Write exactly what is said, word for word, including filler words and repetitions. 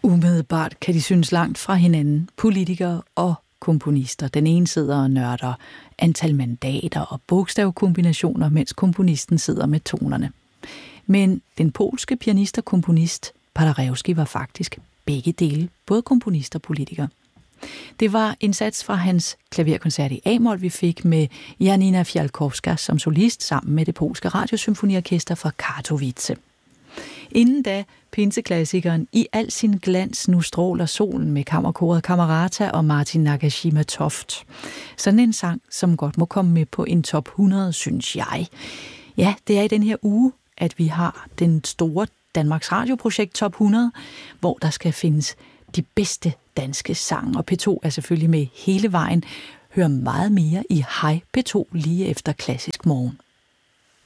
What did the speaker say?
Umiddelbart kan de synes langt fra hinanden, politikere og komponister. Den ene sidder og nørder antal mandater og bogstavkombinationer, mens komponisten sidder med tonerne. Men den polske pianist og komponist Paderewski var faktisk begge dele, både komponist og politiker. Det var en sats fra hans klaverkoncert i A-mol, vi fik med Janina Fialkowska som solist sammen med det polske radiosymfoniorkester fra Katowice. Inden da pinseklassikeren I al sin glans nu stråler solen med kammerkoret Camerata og Martin Nagashima Toft. Sådan en sang, som godt må komme med på en top hundrede, synes jeg. Ja, det er i den her uge, at vi har den store Danmarks Radio-projekt Top hundrede, hvor der skal findes de bedste danske sange, og P to er selvfølgelig med hele vejen. Hør meget mere i Hej P to lige efter Klassisk Morgen.